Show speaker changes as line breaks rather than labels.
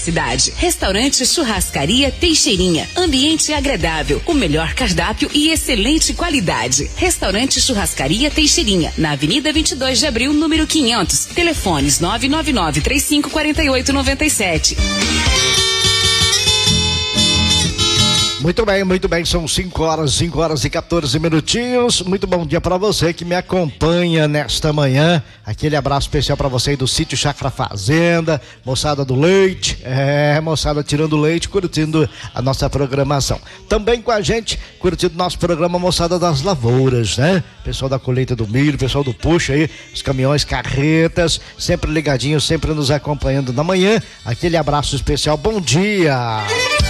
cidade. Restaurante Churrascaria Teixeirinha. Ambiente agradável, o melhor cardápio e excelente qualidade. Restaurante Churrascaria Teixeirinha, na Avenida 22 de Abril, número 500. Telefones 999-3548-97.
Muito bem, são 5 horas e 14 minutinhos. Muito bom dia para você que me acompanha nesta manhã. Aquele abraço especial para você aí do Sítio Chácara Fazenda, moçada do leite, moçada tirando leite, curtindo a nossa programação. Também com a gente, curtindo nosso programa Moçada das Lavouras, né? Pessoal da colheita do milho, pessoal do puxa aí, os caminhões, carretas, sempre ligadinhos, sempre nos acompanhando na manhã. Aquele abraço especial, bom dia!